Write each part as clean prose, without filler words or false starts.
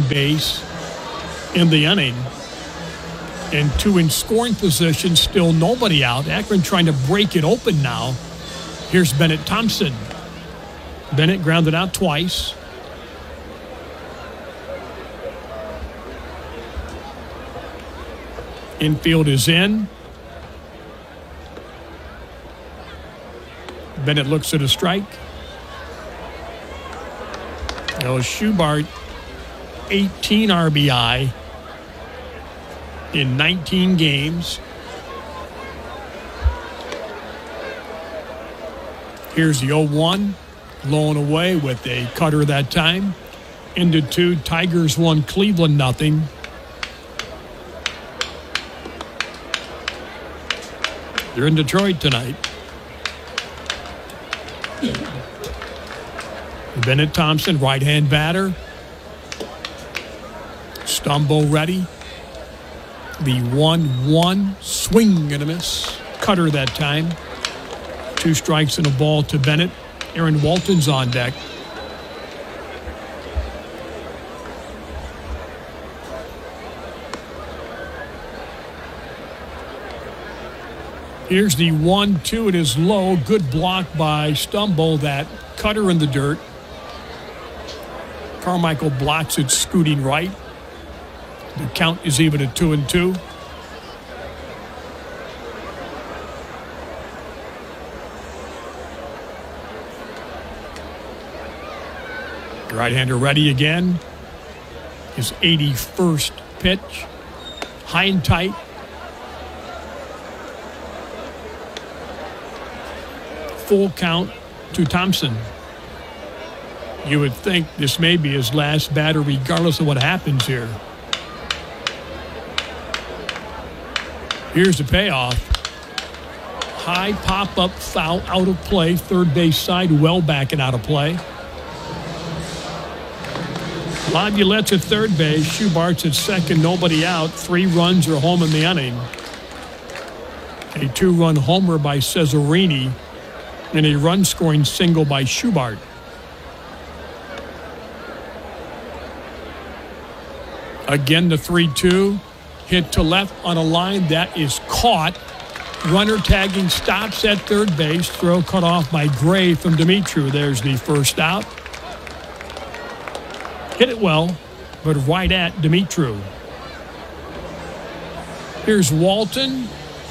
base in the inning. And 2 in scoring position, still nobody out. Akron trying to break it open now. Here's Bennett Thompson. Bennett grounded out twice. Infield is in. Bennett looks at a strike. Schubart, 18 RBI in 19 games. Here's the 0-1, low and away with a cutter that time. Into 2, Tigers won, Cleveland nothing. They're in Detroit tonight. Bennett Thompson, right-hand batter. Stumbo ready. The 1-1, swing and a miss. Cutter that time. 2 strikes and a ball to Bennett. Aaron Walton's on deck. Here's the 1-2. It is low. Good block by Stumbo. That cutter in the dirt. Carmichael blocks it, scooting right. The count is even at 2-2. Right-hander ready again. His 81st pitch. High and tight. Full count to Thompson. You would think this may be his last batter regardless of what happens here. Here's the payoff. High pop-up foul out of play. Third base side well back and out of play. Laviolette at third base. Schubart's at second. Nobody out. 3 runs are home in the inning. A 2-run homer by Cesarini. And a run-scoring single by Schubart. Again, the 3-2. Hit to left on a line that is caught. Runner tagging stops at third base. Throw cut off by Gray from Dimitru. There's the first out. Hit it well, but right at Dimitru. Here's Walton.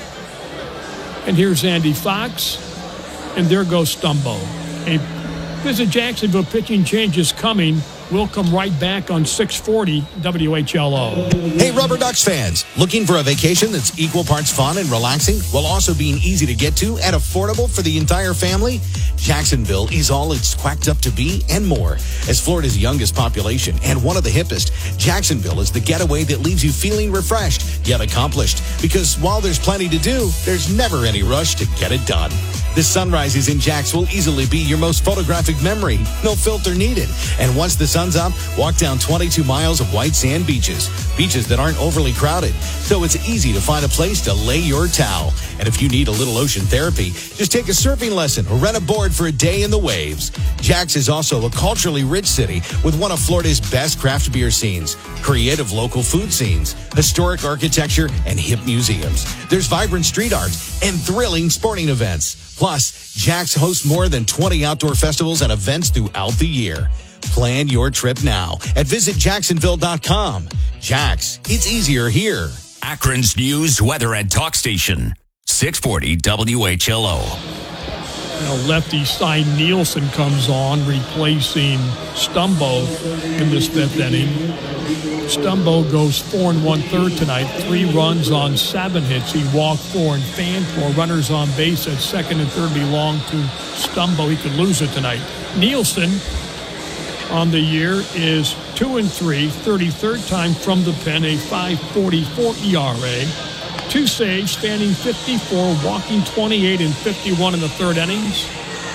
And here's Andy Fox. And there goes Stumbo. A visit Jacksonville pitching change is coming. We'll come right back on 640 WHLO. Hey, Rubber Ducks fans. Looking for a vacation that's equal parts fun and relaxing while also being easy to get to and affordable for the entire family? Jacksonville is all it's quacked up to be and more. As Florida's youngest population and one of the hippest, Jacksonville is the getaway that leaves you feeling refreshed yet accomplished. Because while there's plenty to do, there's never any rush to get it done. The sunrises in Jax will easily be your most photographic memory. No filter needed. And once the sun's up, walk down 22 miles of white sand beaches. Beaches that aren't overly crowded. So it's easy to find a place to lay your towel. And if you need a little ocean therapy, just take a surfing lesson or rent a board for a day in the waves. Jax is also a culturally rich city with one of Florida's best craft beer scenes, creative local food scenes, historic architecture, and hip museums. There's vibrant street art and thrilling sporting events. Plus, Jax hosts more than 20 outdoor festivals and events throughout the year. Plan your trip now at visitjacksonville.com. Jax, it's easier here. Akron's news, weather, and talk station. 640 WHLO. Lefty Cy Nielsen comes on, replacing Stumbo in this 5th inning. Stumbo goes 4 1/3 tonight. 3 runs on 7 hits. He walked 4 and fanned 4. Runners on base at second and third belong to Stumbo. He could lose it tonight. Nielsen on the year is 2-3, 33rd time from the pen, a 5.44 ERA. 2 saves, standing 54, walking 28 and 51 in the 3rd innings.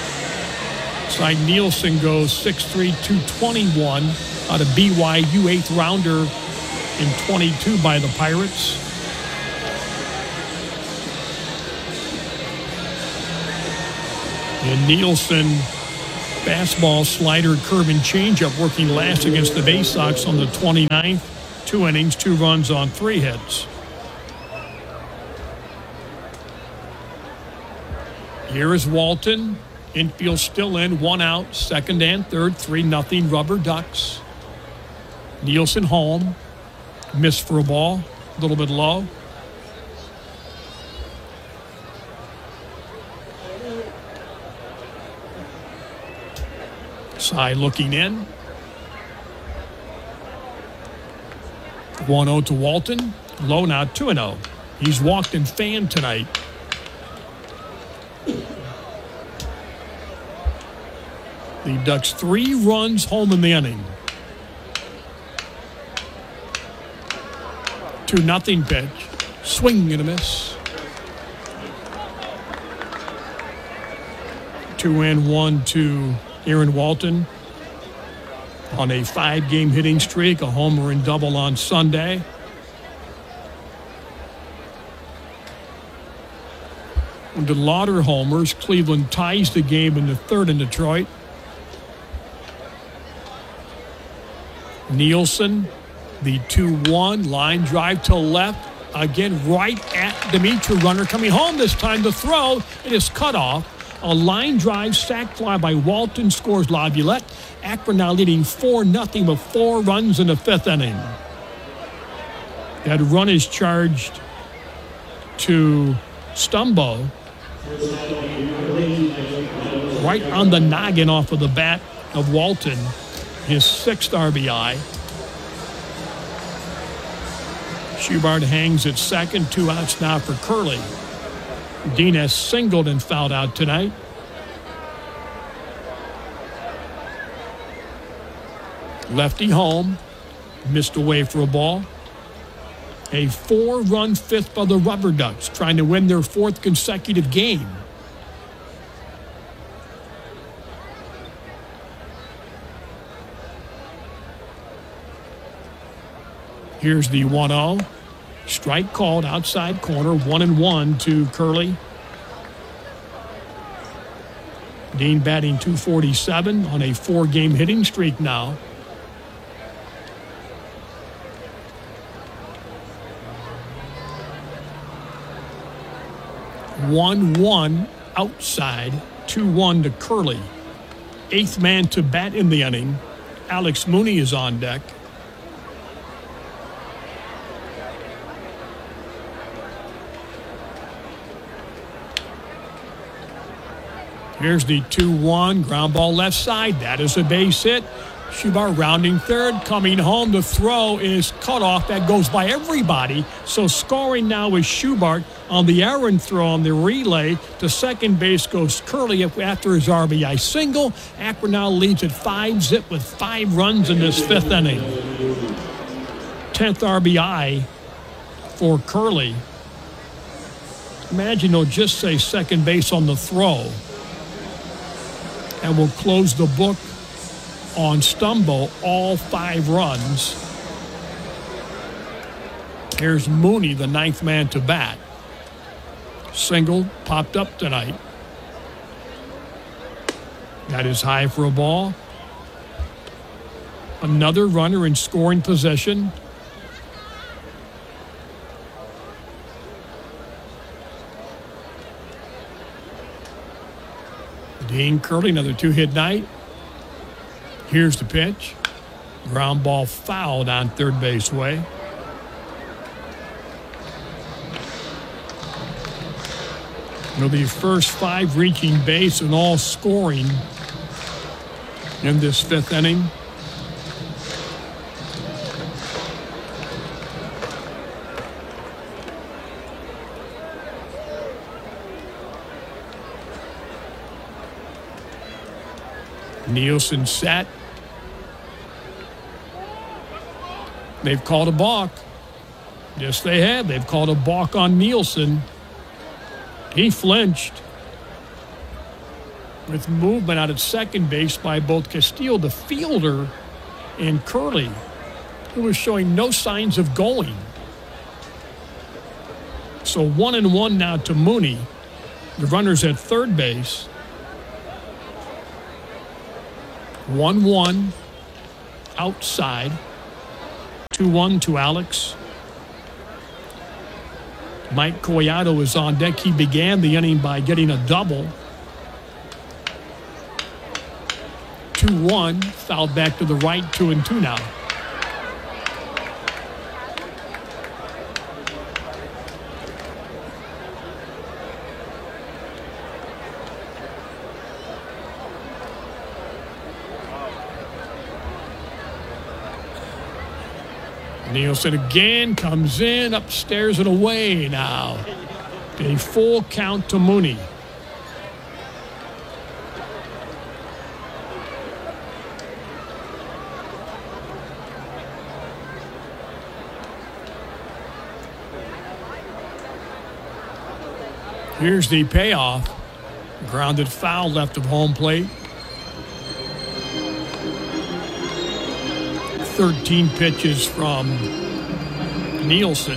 Cy Nielsen goes 6'3", 221 out of BYU, 8th rounder in 22 by the Pirates. And Nielsen Fastball, slider, curve, and changeup working last against the Bay Sox on the 29th. 2 innings, 2 runs on 3 hits. Here is Walton. Infield still in, 1 out, second and third, 3-0 Rubber Ducks. Nielsen home. Missed for a ball, a little bit low. Sy looking in. 1-0 to Walton. Low now, 2-0. He's walked and fanned tonight. The Ducks 3 runs home in the inning. 2-0 pitch. Swing and a miss. 2-1 to Aaron Walton on a 5-game hitting streak, a homer and double on Sunday. The Lauder homers, Cleveland ties the game in the third in Detroit. Nielsen, the 2-1 line drive to left. Again, right at Dimitri, runner coming home this time. The throw, it is cut off. A line drive sac fly by Walton scores Laviolette. Akron now leading 4-0 with 4 runs in the 5th inning. That run is charged to Stumbo. Right on the noggin off of the bat of Walton. His 6th RBI. Schubart hangs at second. 2 outs now for Curley. Dean has singled and fouled out tonight. Lefty home. Missed away for a ball. A 4-run 5th by the Rubber Ducks, trying to win their 4th consecutive game. Here's the 1-0. Strike called outside corner, 1-1 to Curley. Dean batting .247 on a 4-game hitting streak now. (1-1) outside, 2-1 to Curley. 8th man to bat in the inning. Alex Mooney is on deck. Here's the 2-1, ground ball left side. That is a base hit. Schubart rounding third, coming home. The throw is cut off. That goes by everybody. So scoring now is Schubart on the errant throw on the relay. To second base goes Curley after his RBI single. Akron now leads at 5-0 with 5 runs in this 5th inning. 10th RBI for Curley. Imagine they'll just say second base on the throw. And we'll close the book on Stumbo, all 5 runs. Here's Mooney, the 9th man to bat. Single popped up tonight. That is high for a ball. Another runner in scoring position. Dean Curley, another 2-hit night. Here's the pitch. Ground ball fouled on third base way. It'll be first 5 reaching base and all scoring in this 5th inning. Nielsen set. They've called a balk. Yes, they have. They've called a balk on Nielsen. He flinched with movement out at second base by both Castillo, the fielder, and Curley, who was showing no signs of going. So 1-1 now to Mooney. The runner's at third base. 1-1 outside. 2-1 to Alex. Mike Collado is on deck. He began the inning by getting a double. 2-1, fouled back to the right, 2-2 now. Nielsen again comes in, upstairs and away now. A full count to Mooney. Here's the payoff. Grounded foul left of home plate. 13 pitches from Nielsen.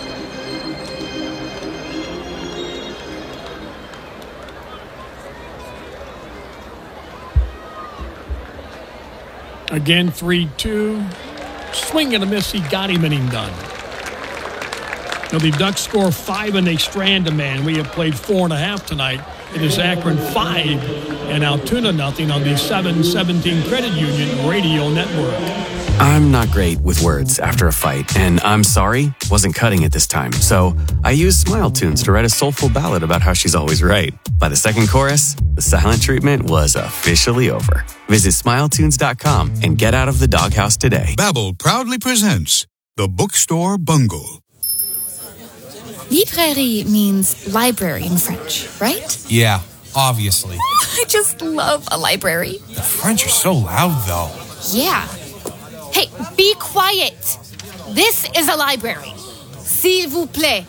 Again, 3-2. Swing and a miss. He got him, inning done. Now the Ducks score 5 and they strand a man. We have played 4.5 tonight. It is Akron 5 and Altoona nothing on the 717 Credit Union Radio Network. I'm not great with words after a fight, and I'm sorry, wasn't cutting it this time. So I used Smile Tunes to write a soulful ballad about how she's always right. By the second chorus, the silent treatment was officially over. Visit SmileTunes.com and get out of the doghouse today. Babbel proudly presents The Bookstore Bungle. Librairie means library in French, right? Yeah, obviously. I just love a library. The French are so loud, though. Yeah. Hey, be quiet. This is a library. S'il vous plaît.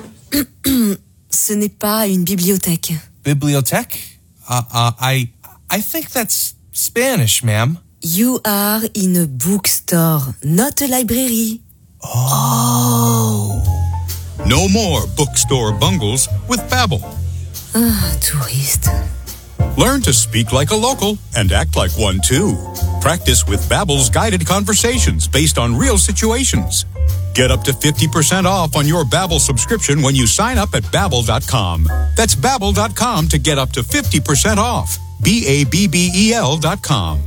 Ce n'est pas une bibliothèque. Bibliothèque? I think that's Spanish, ma'am. You are in a bookstore, not a library. Oh. No more bookstore bungles with Babbel. Ah, touriste. Learn to speak like a local and act like one too. Practice with Babbel's guided conversations based on real situations. Get up to 50% off on your Babbel subscription when you sign up at Babbel.com. That's Babbel.com to get up to 50% off. Babbel.com.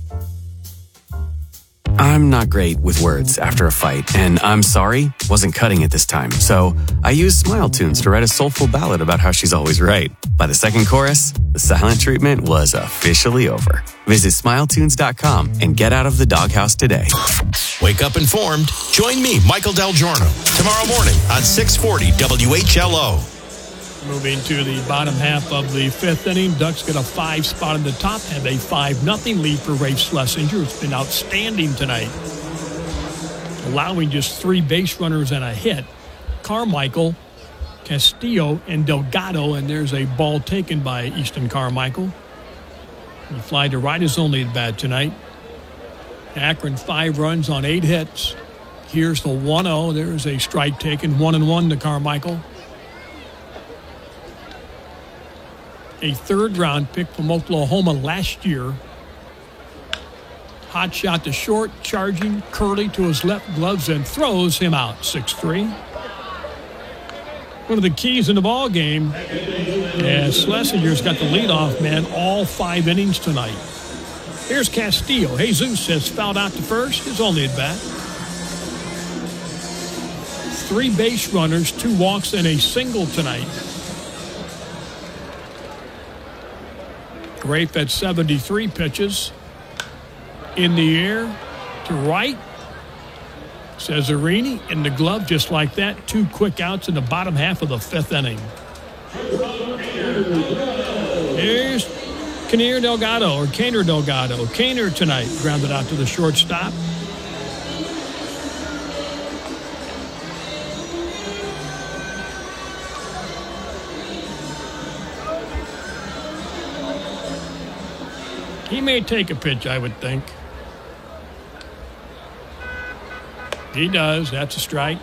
I'm not great with words after a fight, and I'm sorry, wasn't cutting it this time. So I used Smile Tunes to write a soulful ballad about how she's always right. By the second chorus, the silent treatment was officially over. Visit SmileTunes.com and get out of the doghouse today. Wake up informed. Join me, Michael Del Giorno, tomorrow morning on 640 WHLO. Moving to the bottom half of the fifth inning, Ducks get a 5 spot on the top, have a 5-0 lead for Ray Schlesinger. It's been outstanding tonight, allowing just 3 base runners and a hit. Carmichael, Castillo, and Delgado, and there's a ball taken by Easton Carmichael. The fly to right is only at bat tonight. Akron 5 runs on 8 hits. Here's the 1-0. There's a strike taken, 1-1 to Carmichael. A third-round pick from Oklahoma last year. Hot shot to short, charging, Curley to his left gloves and throws him out, 6-3. One of the keys in the ball game, as Schlesinger's got the leadoff man all 5 innings tonight. Here's Castillo. Jesus has fouled out to first, his only at bat. 3 base runners, 2 walks, and a single tonight. Grape at 73 pitches. In the air to right. Cesarini in the glove just like that. 2 quick outs in the bottom half of the 5th inning. Here's Kaner Delgado. Kaner tonight grounded out to the shortstop. He may take a pitch, I would think. He does. That's a strike.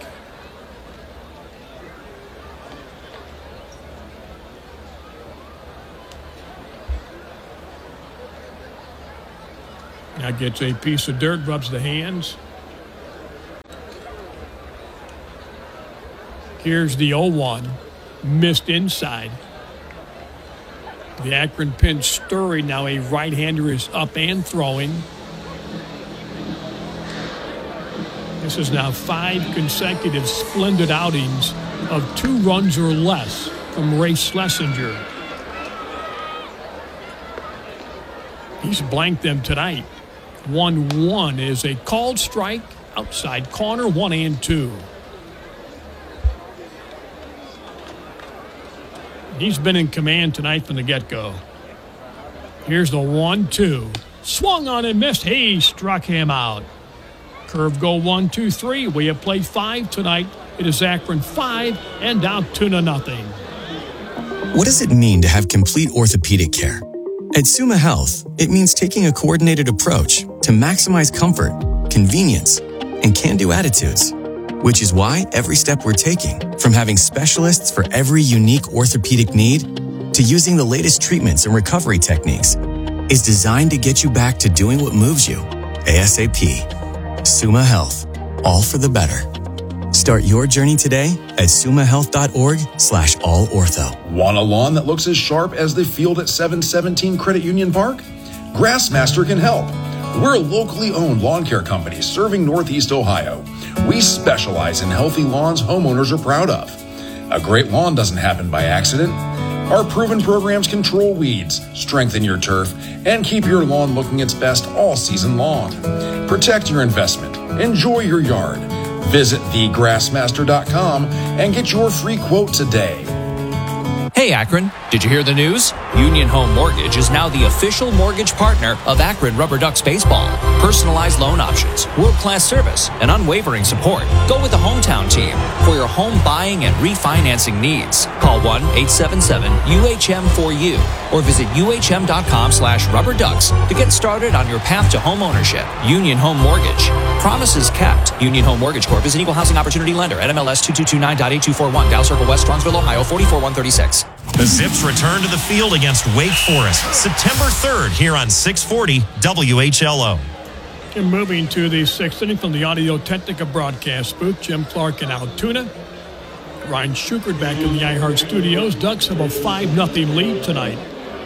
Now gets a piece of dirt, rubs the hands. Here's the 0-1. Missed inside. The Akron pinch stirring. Now a right-hander is up and throwing. This is now 5 consecutive splendid outings of 2 runs or less from Ray Schlesinger. He's blanked them tonight. 1-1 is a called strike, outside corner, 1-2. He's been in command tonight from the get-go. Here's the 1-2. Swung on and missed. He struck him out. Curve go 1-2-3. We have played 5 tonight. It is Akron 5 and out 2-0. What does it mean to have complete orthopedic care? At Summa Health, it means taking a coordinated approach to maximize comfort, convenience, and can-do attitudes. Which is why every step we're taking, from having specialists for every unique orthopedic need to using the latest treatments and recovery techniques, is designed to get you back to doing what moves you ASAP. Summa Health, all for the better. Start your journey today at summahealth.org/allortho. Want a lawn that looks as sharp as the field at 717 Credit Union Park? Grassmaster can help. We're a locally owned lawn care company serving Northeast Ohio. We specialize in healthy lawns homeowners are proud of. A great lawn doesn't happen by accident. Our proven programs control weeds, strengthen your turf, and keep your lawn looking its best all season long. Protect your investment. Enjoy your yard. Visit thegrassmaster.com and get your free quote today. Hey Akron, did you hear the news? Union Home Mortgage is now the official mortgage partner of Akron Rubber Ducks Baseball. Personalized loan options, world-class service, and unwavering support. Go with the hometown team for your home buying and refinancing needs. Call 1-877-UHM-4U or visit uhm.com/rubberducks to get started on your path to home ownership. Union Home Mortgage. Promises kept. Union Home Mortgage Corp is an equal housing opportunity lender. NMLS 2229.8241. Dow Circle West, Strongsville, Ohio 44136. The Zips return to the field against Wake Forest September 3rd here on 640 WHLO. And moving to the 6th inning from the Audio Technica broadcast booth, Jim Clark and Altoona. Ryan Schukert back in the iHeart Studios. Ducks have a 5-0 lead tonight.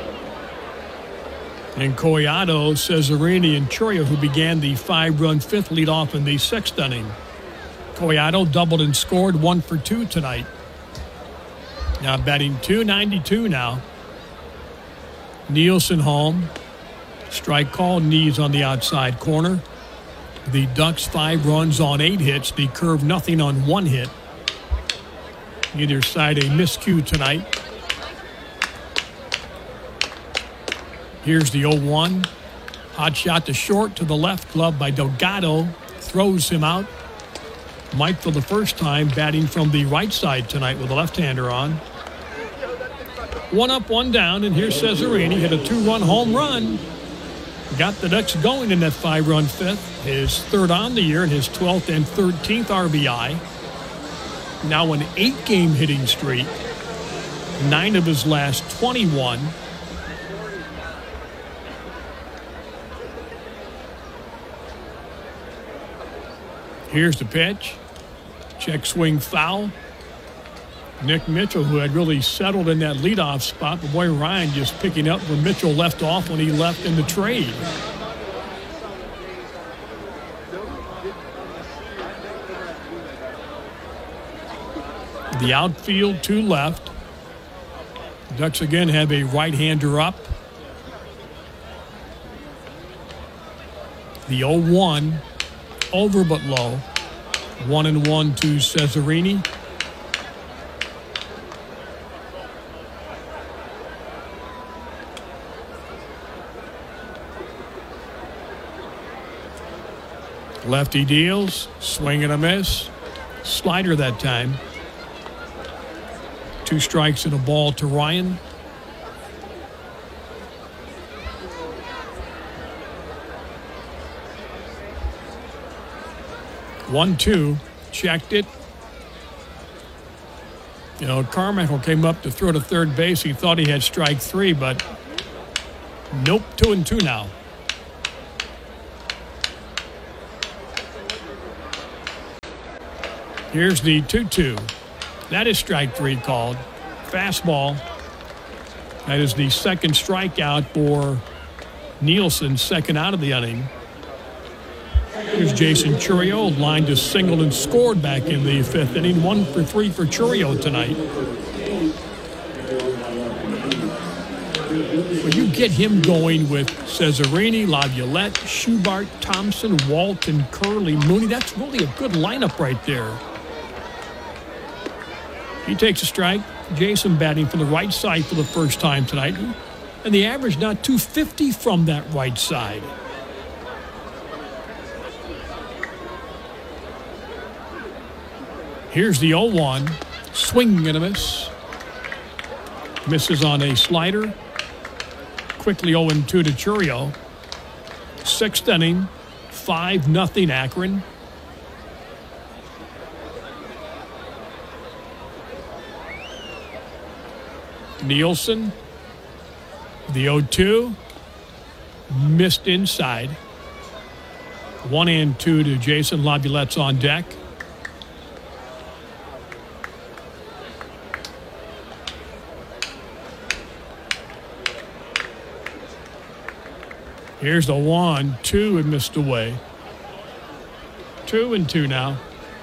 And Collado, Cesarini, and Choria, who began the 5-run 5th lead off in the 6th inning. Collado doubled and scored 1 for 2 tonight. Now batting .292 now. Nielsen home. Strike call, knees on the outside corner. The Ducks 5 runs on 8 hits. The Curve nothing on 1 hit. Either side a miscue tonight. Here's the 0-1. Hot shot to short to the left, glove by Delgado. Throws him out. Mike for the first time batting from the right side tonight with a left-hander on. 1 up, 1 down, and here's Cesarini. Hit a 2-run home run. Got the Ducks going in that 5-run 5th. His 3rd on the year and his 12th and 13th RBI. Now an 8-game hitting streak. 9 of his last 21. Here's the pitch. Check swing foul. Nick Mitchell, who had really settled in that leadoff spot, but boy, Ryan just picking up where Mitchell left off when he left in the trade. The outfield to left. Ducks again have a right-hander up. The 0-1. Over but low. 1-1 to Cesarini. Lefty deals. Swing and a miss. Slider that time. 2 strikes and a ball to Ryan. One-two, checked it. You know, Carmichael came up to throw to third base. He thought he had strike 3, but nope, 2-2 now. Here's the 2-2. That is strike 3 called. Fastball. That is the second strikeout for Nielsen, second out of the inning. Here's Jason Chourio, lined to single and scored back in the 5th inning. 1 for 3 for Chourio tonight. Well, you get him going with Cesarini, Laviolette, Schubart, Thompson, Walton, Curley, Mooney. That's really a good lineup right there. He takes a strike. Jason batting from the right side for the first time tonight. And the average now 250 from that right side. Here's the 0-1. Swing and a miss. Misses on a slider. Quickly 0-2 to Chourio. 6th inning. 5-0 Akron. Nielsen. The 0-2. Missed inside. 1-2 to Jason. Laviolette's on deck. Here's the 1-2 and missed away. 2-2 now.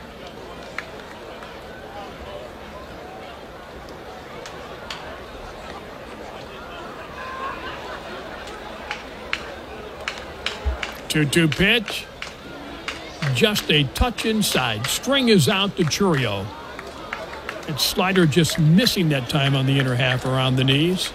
Two-two pitch. Just a touch inside. String is out to Chourio. It's slider just missing that time on the inner half around the knees.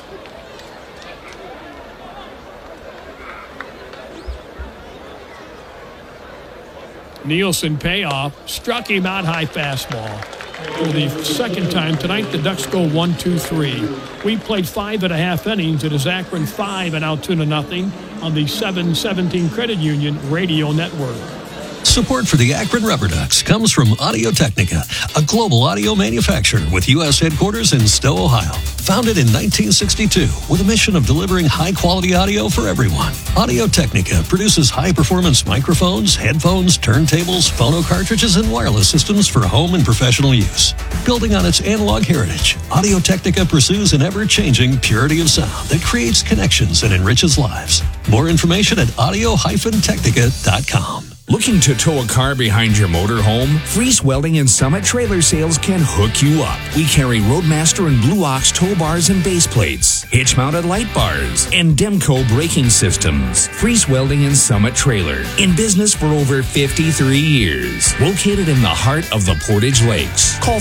Nielsen payoff, struck him out high fastball. For the second time tonight, the Ducks go 1-2-3. We played 5.5 innings. It is Akron 5 and out 2-0 on the 717 Credit Union Radio Network. Support for the Akron Rubber Ducks comes from Audio-Technica, a global audio manufacturer with U.S. headquarters in Stowe, Ohio. Founded in 1962 with a mission of delivering high-quality audio for everyone. Audio-Technica produces high-performance microphones, headphones, turntables, phono cartridges, and wireless systems for home and professional use. Building on its analog heritage, Audio-Technica pursues an ever-changing purity of sound that creates connections and enriches lives. More information at audio-technica.com. Looking to tow a car behind your motorhome? Freeze Welding and Summit Trailer Sales can hook you up. We carry Roadmaster and Blue Ox tow bars and base plates, hitch-mounted light bars, and Demco braking systems. Freeze Welding and Summit Trailer. In business for over 53 years. Located in the heart of the Portage Lakes. Call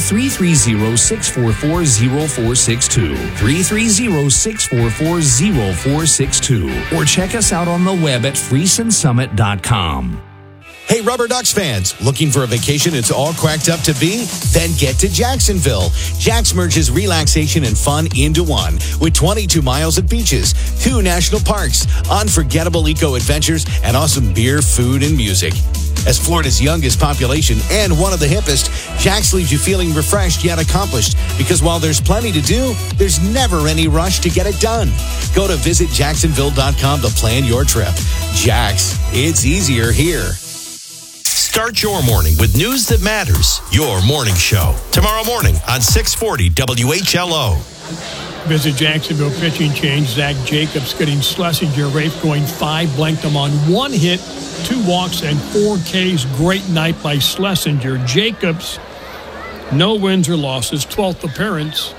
330-644-0462. 330-644-0462. Or check us out on the web at freesensummit.com. Hey, Rubber Ducks fans, looking for a vacation it's all cracked up to be? Then get to Jacksonville. Jax merges relaxation and fun into one with 22 miles of beaches, 2 national parks, unforgettable eco-adventures, and awesome beer, food, and music. As Florida's youngest population and one of the hippest, Jax leaves you feeling refreshed yet accomplished because while there's plenty to do, there's never any rush to get it done. Go to visitjacksonville.com to plan your trip. Jax, it's easier here. Start your morning with news that matters. Your morning show. Tomorrow morning on 640 WHLO. Visit Jacksonville pitching change. Zach Jacobs getting Schlesinger. Rafe going 5, blanked him on 1 hit, 2 walks, and 4 Ks. Great night by Schlesinger. Jacobs, no wins or losses, 12th appearance.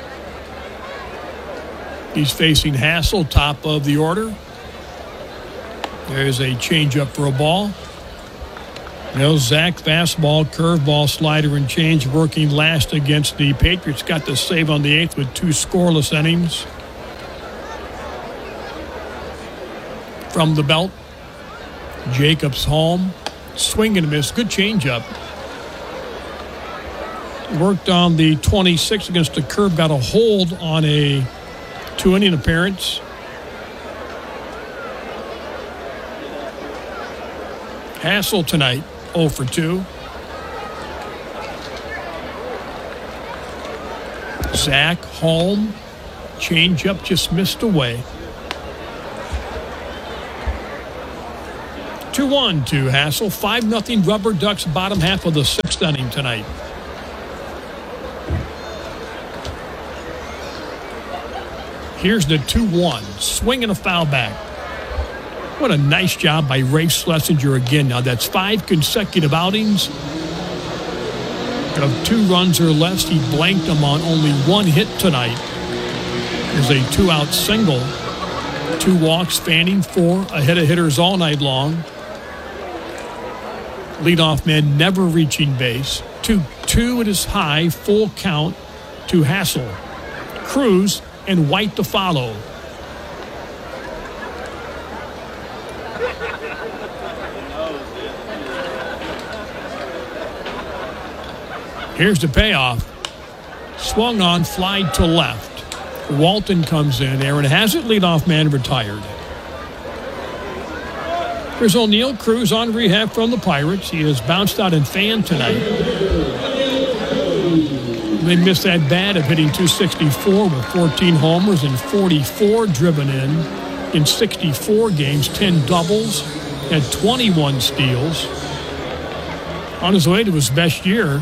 He's facing Hassel, top of the order. There's a changeup for a ball. Zach, fastball, curveball, slider, and change working last against the Patriots. Got the save on the 8th with 2 scoreless innings. From the belt, Jacobs home. Swing and a miss. Good changeup. Worked on the 26th against the curve. Got a hold on a 2-inning appearance. Hassel tonight. 0 for 2. Zach home. Changeup just missed away. 2-1 to Hassel. 5-0 Rubber Ducks bottom half of the 6th inning tonight. Here's the 2-1. Swing and a foul back. What a nice job by Ray Schlesinger again. Now that's 5 consecutive outings. Of 2 runs or less, he blanked them on only 1 hit tonight. There's a 2-out single. 2 walks, Fanning, 4 ahead of hitters all night long. Leadoff man never reaching base. 2-2 at his high, full count to Hassel. Cruz and White to follow. Here's the payoff. Swung on, fly to left. Walton comes in. Aaron Hassett, leadoff man, retired. Here's O'Neill. Cruz on rehab from the Pirates. He has bounced out in fan tonight. They missed that bat of hitting .264 with 14 homers and 44 driven in 64 games, 10 doubles, had 21 steals. On his way to his best year.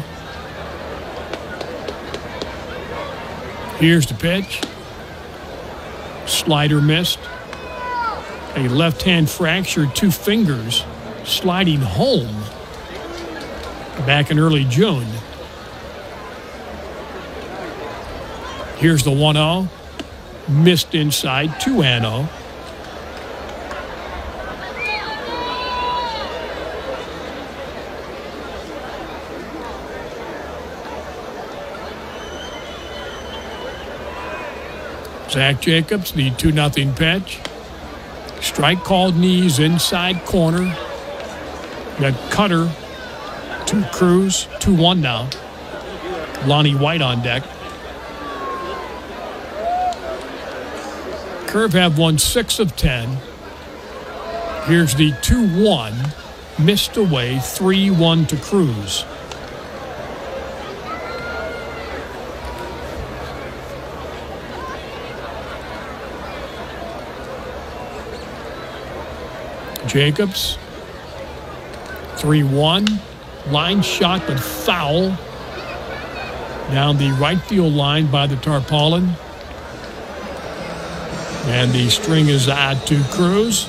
Here's the pitch. Slider missed. A left-hand fracture, 2 fingers, sliding home back in early June. Here's the 1-0. Missed inside, 2-0. Zach Jacobs, the 2-0 pitch. Strike called, knees inside corner. Got Cutter to Cruz. 2-1 now. Lonnie White on deck. Curve have won 6 of 10. Here's the 2-1. Missed away. 3-1 to Cruz. Jacobs, 3-1. Line shot, but foul. Down the right field line by the tarpaulin. And the string is out to Cruz.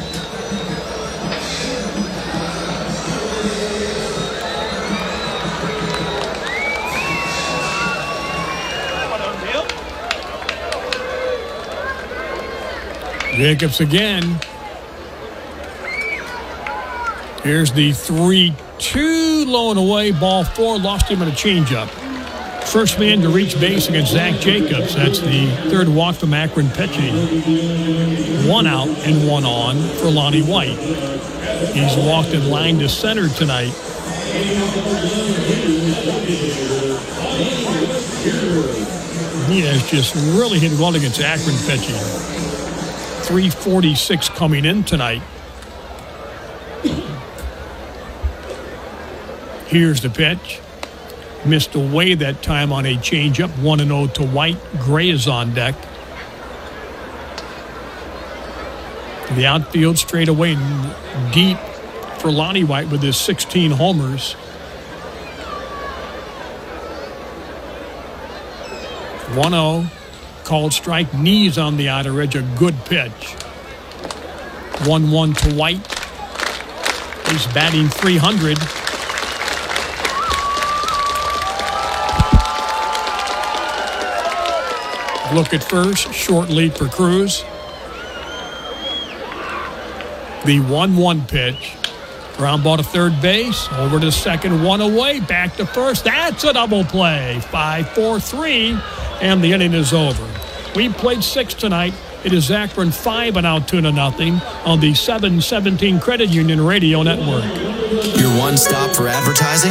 Jacobs again. Here's the 3-2, low and away, ball 4, lost him in a changeup. First man to reach base against Zach Jacobs. That's the 3rd walk from Akron pitching. 1 out and 1 on for Lonnie White. He's walked in line to center tonight. He has just really hit well against Akron pitching. 346 coming in tonight. Here's the pitch. Missed away that time on a changeup. 1-0 to White. Gray is on deck. The outfield straight away deep for Lonnie White with his 16 homers. 1-0. Called strike. Knees on the outer edge. A good pitch. 1-1 to White. He's batting .300. Look at first, short lead for Cruz. The 1-1 pitch. Ground ball to third base, over to second, 1 away, back to first. That's a double play. 5-4-3, and the inning is over. We played 6 tonight. It is Akron 5 and out 2-0 on the 717 Credit Union Radio Network. Your one stop for advertising? Call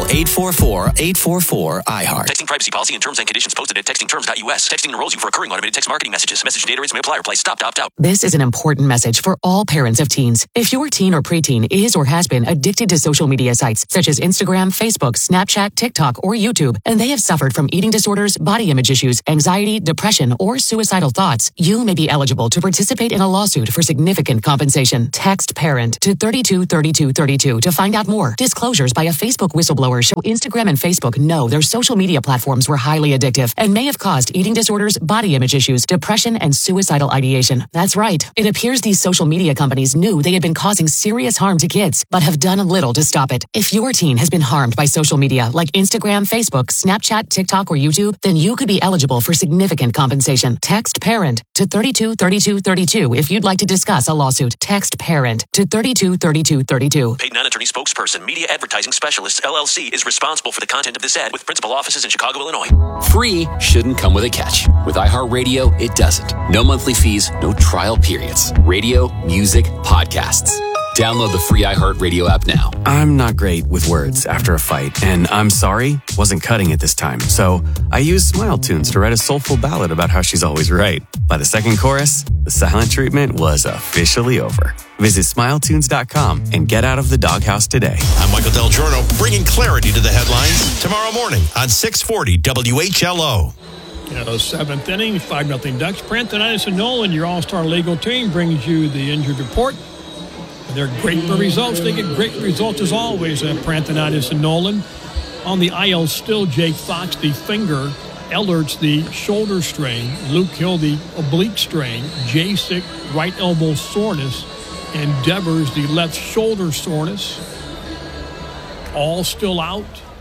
844-844-IHEART. Texting privacy policy and terms and conditions posted at textingterms.us. Texting enrolls you for recurring automated text marketing messages. Message and data rates may apply. Reply stop to opt out. This is an important message for all parents of teens. If your teen or preteen is or has been addicted to social media sites such as Instagram, Facebook, Snapchat, TikTok, or YouTube, and they have suffered from eating disorders, body image issues, anxiety, depression, or suicidal thoughts, you may be eligible to participate in a lawsuit for significant compensation. Text PARENT to 323232 to find out more. Disclosures by a Facebook whistleblower show Instagram and Facebook know their social media platforms were highly addictive and may have caused eating disorders, body image issues, depression, and suicidal ideation. That's right. It appears these social media companies knew they had been causing serious harm to kids, but have done little to stop it. If your teen has been harmed by social media like Instagram, Facebook, Snapchat, TikTok, or YouTube, then you could be eligible for significant compensation. Text PARENT to 323232 if you'd like to discuss a lawsuit. Text PARENT to 323232. Paid non-attorney spokesperson, Media Advertising Specialists, LLC, is responsible for the content of this ad with principal offices in Chicago, Illinois. Free shouldn't come with a catch. With iHeartRadio, it doesn't. No monthly fees, no trial periods. Radio, music, podcasts. Download the free iHeartRadio app now. I'm not great with words after a fight, and I'm sorry wasn't cutting it this time. So I used Smile Tunes to write a soulful ballad about how she's always right. By the second chorus, the silent treatment was officially over. Visit smiletunes.com and get out of the doghouse today. I'm Michael Del Giorno, bringing clarity to the headlines tomorrow morning on 640 WHLO. Seventh inning, 5-0 Ducks. Prantonitis and Nolan, your all-star legal team, brings you the injured report. They're great for results. They get great results as always at Prantonitis and Nolan. On the IL still, Jake Fox, the finger. Ellert's the shoulder strain. Luke Hill, the oblique strain. Jacek, right elbow soreness. And Devers, the left shoulder soreness. All still out.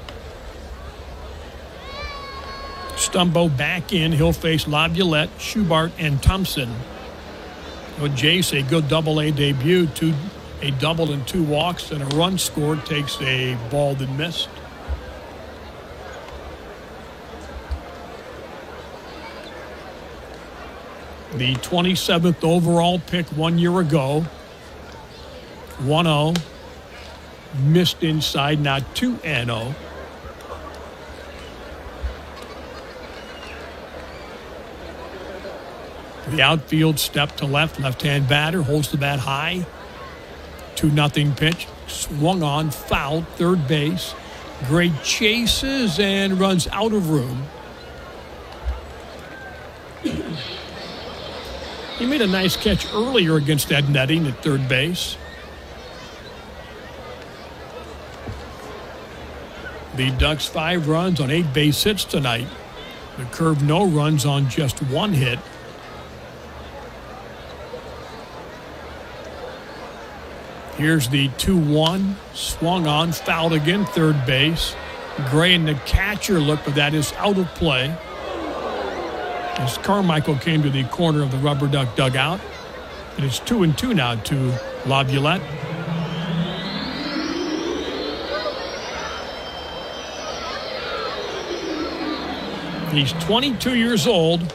Stumbo back in. He'll face Laviolette, Schubart, and Thompson. Jace, a good Double-A debut. A double and 2 walks and a run scored. Takes a ball that missed. The 27th overall pick 1 year ago. 1-0. Missed inside, now 2-0. The outfield step to left-hand batter, holds the bat high. 2-0 pitch, swung on, fouled, third base. Gray chases and runs out of room. He made a nice catch earlier against Ed Netting at third base. The Ducks 5 runs on 8 base hits tonight. The Curve no runs on just 1 hit. Here's the 2-1, swung on, fouled again, third base. Gray and the catcher look, but that is out of play. As Carmichael came to the corner of the Rubber Duck dugout. And it's 2-2 now to Laviolette. He's 22 years old.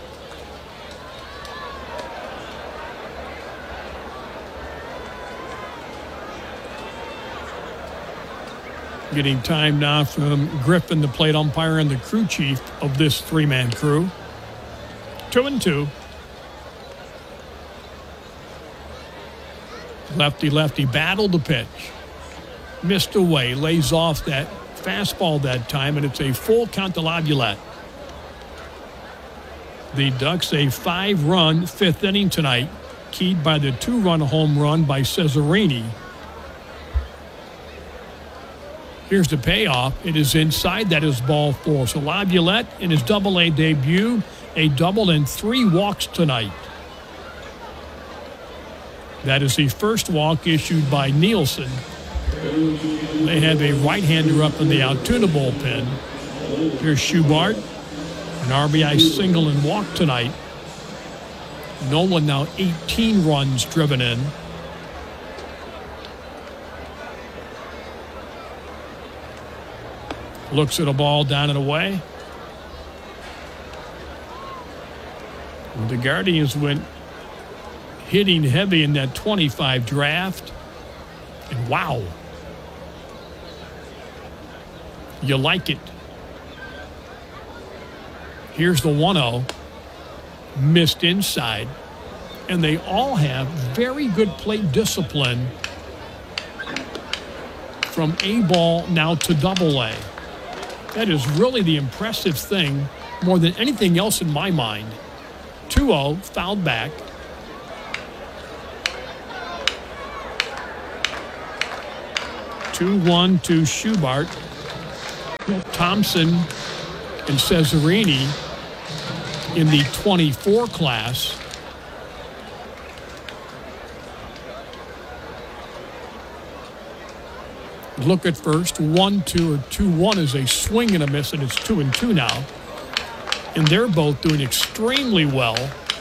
Getting time now from Griffin, the plate umpire, and the crew chief of this 3-man crew. 2-2. Lefty battled the pitch. Missed away, lays off that fastball that time, and it's a full count to Laviolette. The Ducks a 5-run 5th inning tonight, keyed by the 2-run home run by Cesarini. Here's the payoff. It is inside. That is ball 4. So Laviolette in his Double-A debut, a double and 3 walks tonight. That is the first walk issued by Nielsen. They have a right-hander up in the Altoona bullpen. Here's Schubart. An RBI single and walk tonight. Nolan now 18 runs driven in. Looks at a ball down and away. And the Guardians went hitting heavy in that 25 draft. And wow. You like it. Here's the 1-0. Missed inside. And they all have very good plate discipline from A ball now to AA. That is really the impressive thing more than anything else in my mind. 2-0, fouled back. Two-one to Schubart. Thompson and Cesarini in the 24 class. Look at first, 1-2 or 2-1 is a swing and a miss, and it's 2-2 now. And they're both doing extremely well.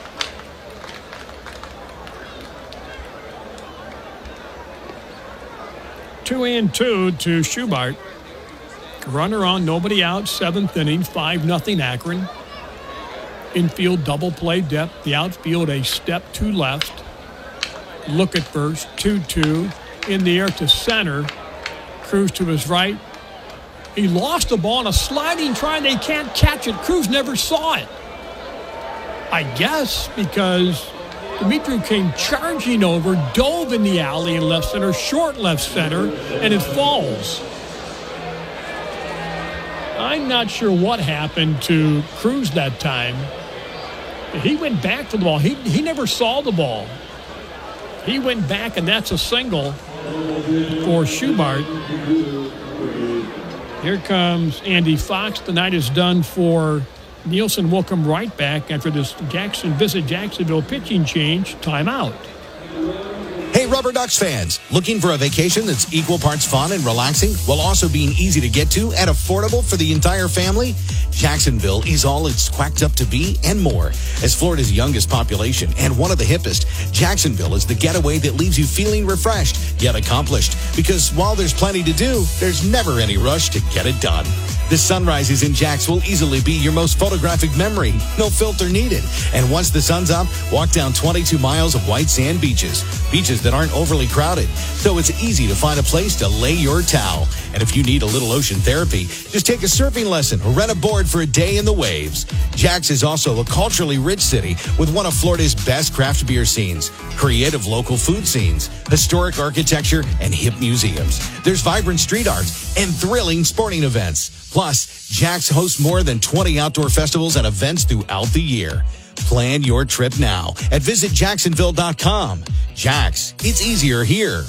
Two and two to Schubart. Runner on, nobody out, 7th inning, 5-0 Akron. Infield double play depth, the outfield a step to left. Look at first, 2-2, in the air to center. Cruz to his right. He lost the ball on a sliding try, and they can't catch it. Cruz never saw it. I guess because Dimitri came charging over, dove in the alley in left center, short left center, and it falls. I'm not sure what happened to Cruz that time. He went back for the ball. He never saw the ball. He went back, and that's a single for Schubart. Here comes Andy Fox. The night is done for Nielsen. Will come right back after this Visit Jacksonville pitching change. Timeout. Hey, Rubber Ducks fans, looking for a vacation that's equal parts fun and relaxing while also being easy to get to and affordable for the entire family? Jacksonville is all it's quacked up to be and more. As Florida's youngest population and one of the hippest, Jacksonville is the getaway that leaves you feeling refreshed yet accomplished. Because while there's plenty to do, there's never any rush to get it done. The sunrises in Jax will easily be your most photographic memory. No filter needed. And once the sun's up, walk down 22 miles of white sand beaches. Beaches that aren't overly crowded. So it's easy to find a place to lay your towel. And if you need a little ocean therapy, just take a surfing lesson or rent a board for a day in the waves. Jax is also a culturally rich city with one of Florida's best craft beer scenes, creative local food scenes, historic architecture, and hip museums. There's vibrant street art and thrilling sporting events. Plus, Jax hosts more than 20 outdoor festivals and events throughout the year. Plan your trip now at visitjacksonville.com. Jax, it's easier here.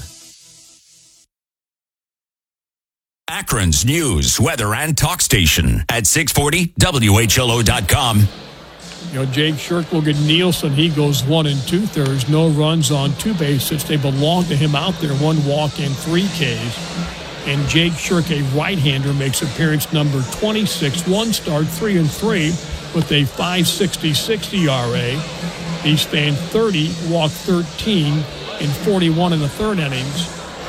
Akron's news, weather, and talk station at 640 WHLO.com. Jake Shirk will get Nielsen. He goes 1 2/3. No runs on 2 base hits. They belong to him out there. 1 walk and 3 Ks. And Jake Shirk, a right-hander, makes appearance number 26. 1 start, 3-3 with a 5.66 ERA. He's spanned 30, walked 13 in 41 in the 3rd innings.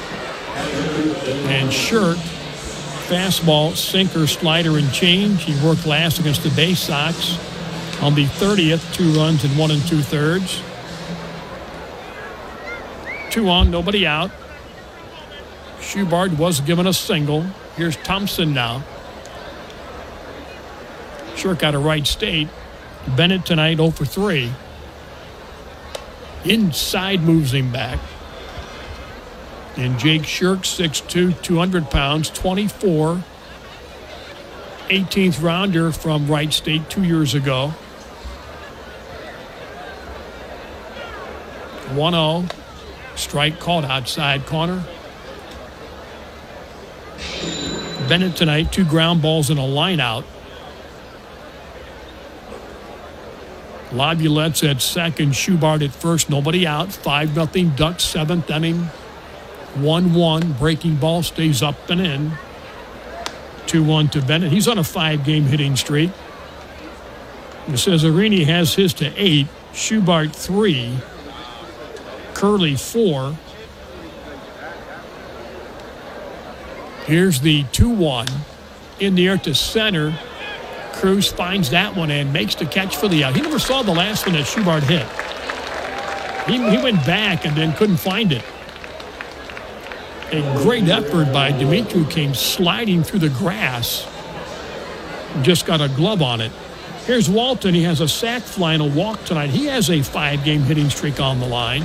And Shirk, fastball, sinker, slider, and change. He worked last against the Bay Sox on the 30th, 2 runs in 1 2/3. 2 on, nobody out. Schubart was given a single. Here's Thompson now. Shirk out of right state. Bennett tonight 0 for 3. Inside moves him back. And Jake Shirk, 6'2", 200 pounds, 24. 18th rounder from Wright State 2 years ago. 1-0. Strike called outside corner. Bennett tonight, 2 ground balls and a line out. Laviolette at second, Schubart at first, nobody out. 5-0 Ducks, 7th inning. 1-1, breaking ball stays up and in. 2-1 to Bennett. He's on a 5-game hitting streak. Cesarini has his to 8, Schubart 3, Curley 4. Here's the 2-1 in the air to center. Cruz finds that one and makes the catch for the out. He never saw the last one that Schubart hit. He went back and then couldn't find it. A great effort by Dimitri came sliding through the grass. Just got a glove on it. Here's Walton. He has a sac fly and a walk tonight. He has a 5-game hitting streak on the line.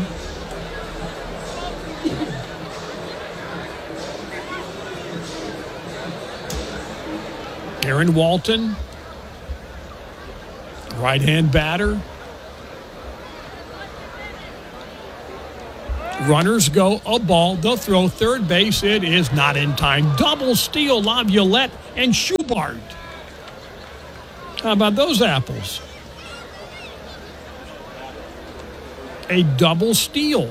Aaron Walton, right-hand batter. Runners go, a ball, they'll throw third base. It is not in time. Double steal, Laviolette and Schubart. How about those apples? A double steal.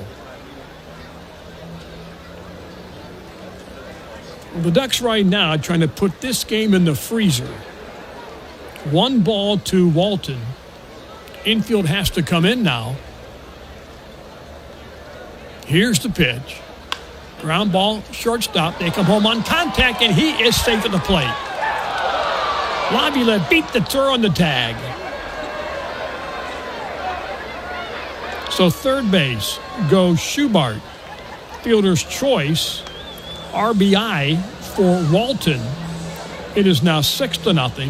The Ducks right now are trying to put this game in the freezer. 1 ball to Walton. Infield has to come in now. Here's the pitch. Ground ball, shortstop. They come home on contact, and he is safe at the plate. Laviolette beat the throw on the tag. So third base goes Schubart. Fielder's choice. RBI for Walton. It is now 6-0.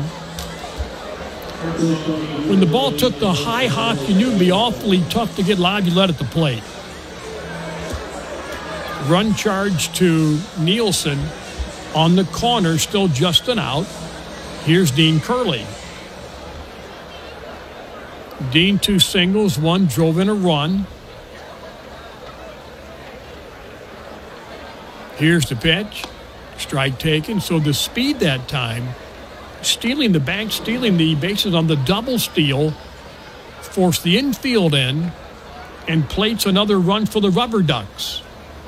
When the ball took the high hop, you knew it would be awfully tough to get Laviolette at the plate. Run charge to Nielsen on the corner, still just an out. Here's Dean Curley. Dean 2 singles, 1 drove in a run. Here's the pitch. Strike taken. So the speed that time, stealing the bases on the double steal, forced the infield in and plates another run for the Rubber Ducks.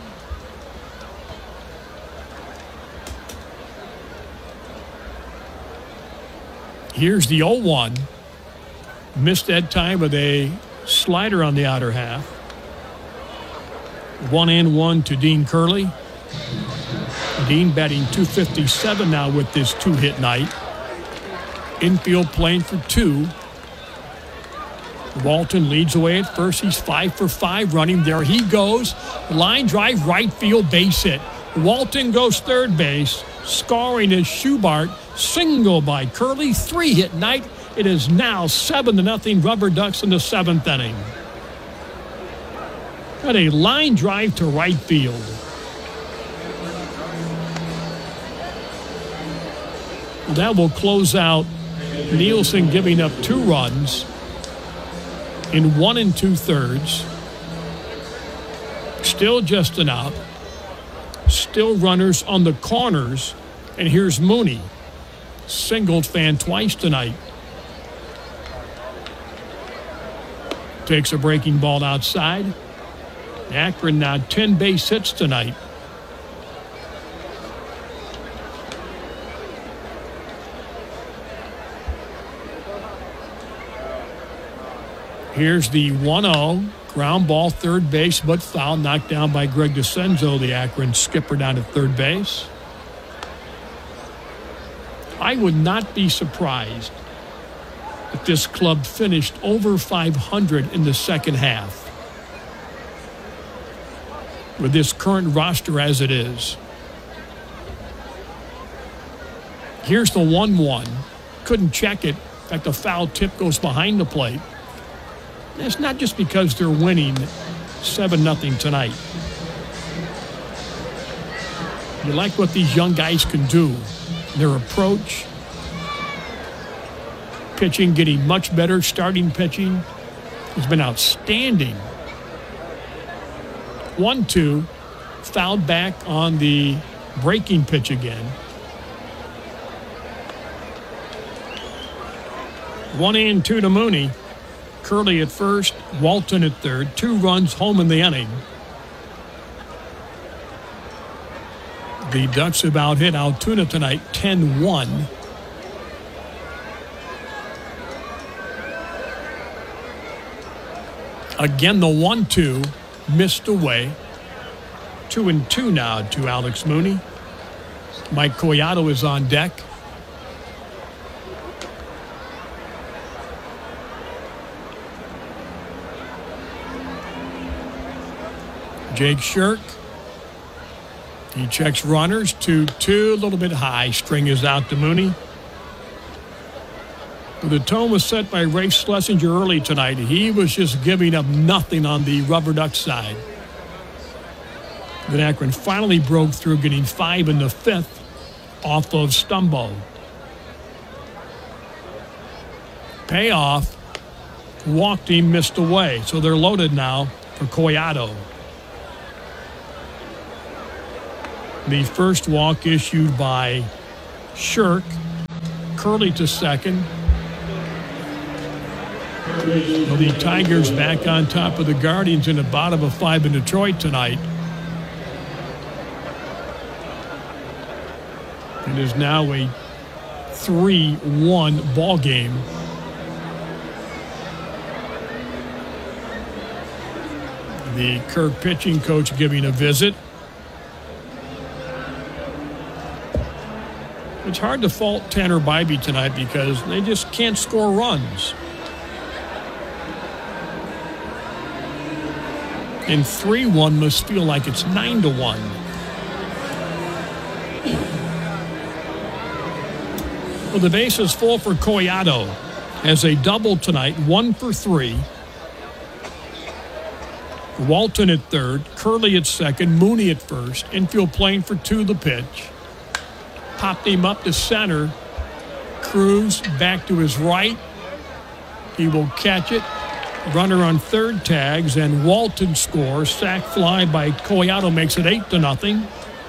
Here's the 0-1. Missed that time with a slider on the outer half. 1-1 to Dean Curley. Dean batting .257 now with this 2-hit night. Infield playing for 2. Walton leads away at first. He's 5 for 5 running. There he goes. Line drive, right field, base hit. Walton goes third base. Scoring is Schubart. Single by Curley. 3-hit night. It is now 7-0 Rubber Ducks in the 7th inning. Got a line drive to right field. That will close out Nielsen giving up 2 runs in 1 2/3. Still just an out. Still runners on the corners. And here's Mooney. Singled fan twice tonight. Takes a breaking ball outside. Akron now 10 base hits tonight. Here's the 1-0. Ground ball, third base, but foul. Knocked down by Greg DeCenzo, the Akron skipper, down at third base. I would not be surprised if this club finished over 500 in the second half with this current roster as it is. Here's the 1-1. Couldn't check it. In fact, the foul tip goes behind the plate. It's not just because they're winning 7-0 tonight. You like what these young guys can do. Their approach. Pitching getting much better. Starting pitching has been outstanding. 1-2. Fouled back on the breaking pitch again. 1-2 to Mooney. Curley at first, Walton at third. 2 runs home in the inning. The Ducks have out-hit Altoona tonight 10-1. Again, the 1-2 missed away. 2-2 now to Alex Mooney. Mike Collado is on deck. Jake Shirk. He checks runners, 2-2, a little bit high. String is out to Mooney. The tone was set by Ray Schlesinger early tonight. He was just giving up nothing on the Rubber Ducks side. Then Akron finally broke through, getting 5 in the 5th off of Stumbo. Payoff, walked him, missed away. So they're loaded now for Collado. The first walk issued by Shirk. Curley to second. Well, the Tigers back on top of the Guardians in the bottom of 5 in Detroit tonight. It is now a 3-1 ball game. The Kirk pitching coach giving a visit. It's hard to fault Tanner Bybee tonight because they just can't score runs. And 3-1 must feel like it's 9-1. Well, the base is full for Collado. Has a double tonight, 1 for 3. Walton at third, Curley at second, Mooney at first. Infield playing for 2 the pitch. Popped him up to center. Cruz back to his right. He will catch it. Runner on third tags, and Walton scores. Sac fly by Collado makes it 8-0.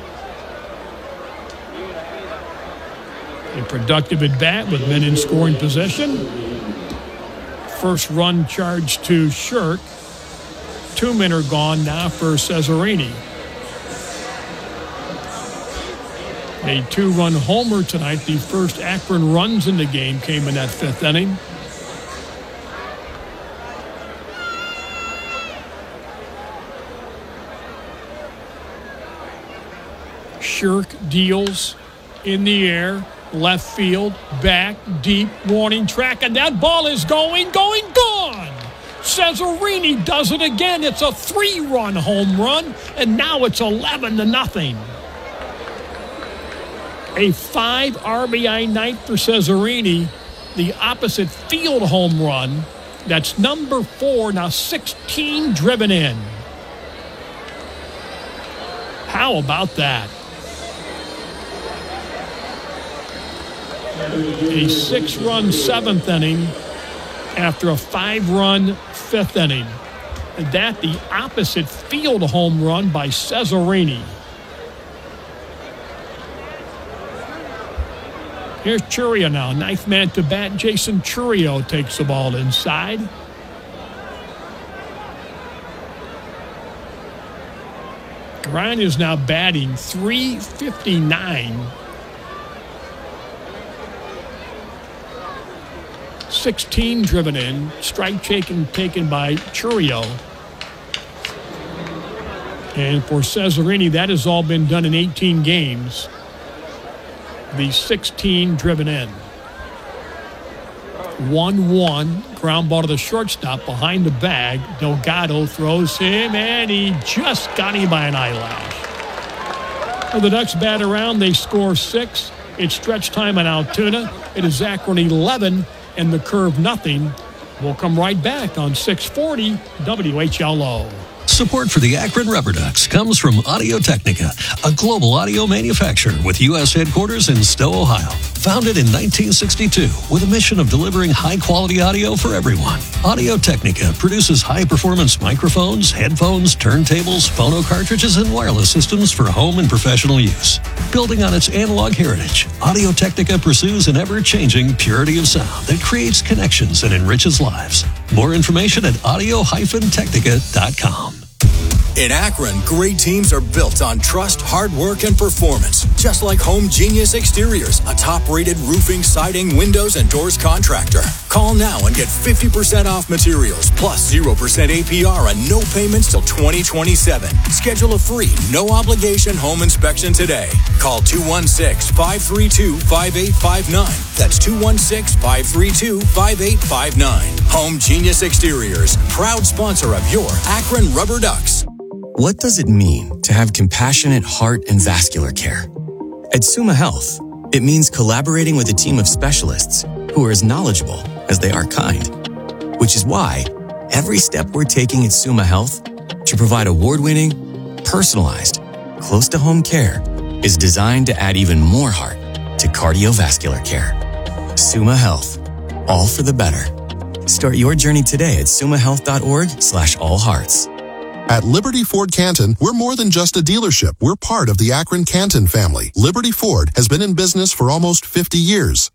A productive at bat with men in scoring position. First run charged to Shirk. 2 men are gone now for Cesarini. A 2-run homer tonight. The first Akron runs in the game came in that 5th inning. Shirk deals in the air, left field, back, deep, warning track, and that ball is gone. Cesarini does it again. It's a 3-run home run, and now it's 11-0. A 5 RBI night for Cesarini, the opposite field home run. That's number 4, now 16 driven in. How about that? A 6-run 7th inning after a 5-run 5th inning. And that the opposite field home run by Cesarini. Here's Churio now. 9th man to bat. Jason Churio takes the ball inside. Ryan is now batting .359. 16 driven in. Strike taken by Churio. And for Cesarini, that has all been done in 18 games. The 16 driven in. 1-1. Ground ball to the shortstop behind the bag. Delgado throws him, and he just got him by an eyelash. Well, the Ducks bat around. They score 6. It's stretch time in Altoona. It is Akron 11 and the Curve nothing. We'll come right back on 640 WHLO. Support for the Akron Rubber Ducks comes from Audio-Technica, a global audio manufacturer with U.S. headquarters in Stowe, Ohio. Founded in 1962 with a mission of delivering high-quality audio for everyone. Audio-Technica produces high-performance microphones, headphones, turntables, phono cartridges, and wireless systems for home and professional use. Building on its analog heritage, Audio-Technica pursues an ever-changing purity of sound that creates connections and enriches lives. More information at audio-technica.com. In Akron, great teams are built on trust, hard work, and performance. Just like Home Genius Exteriors, a top-rated roofing, siding, windows, and doors contractor. Call now and get 50% off materials, plus 0% APR and no payments till 2027. Schedule a free, no-obligation home inspection today. Call 216-532-5859. That's 216-532-5859. Home Genius Exteriors, proud sponsor of your Akron Rubber Ducks. What does it mean to have compassionate heart and vascular care? At Summa Health, it means collaborating with a team of specialists who are as knowledgeable as they are kind, which is why every step we're taking at Summa Health to provide award-winning, personalized, close-to-home care is designed to add even more heart to cardiovascular care. Summa Health, all for the better. Start your journey today at summahealth.org/allhearts. At Liberty Ford Canton, we're more than just a dealership. We're part of the Akron Canton family. Liberty Ford has been in business for almost 50 years.